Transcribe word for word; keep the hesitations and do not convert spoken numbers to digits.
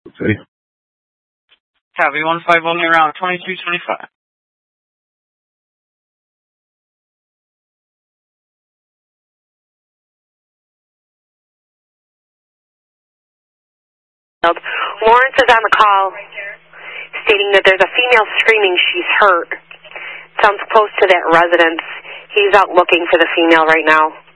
City. Copy, one five one, around twenty-two twenty-five. Lawrence is on the call stating that there's a female screaming she's hurt. Sounds close to that residence. He's out looking for the female right now.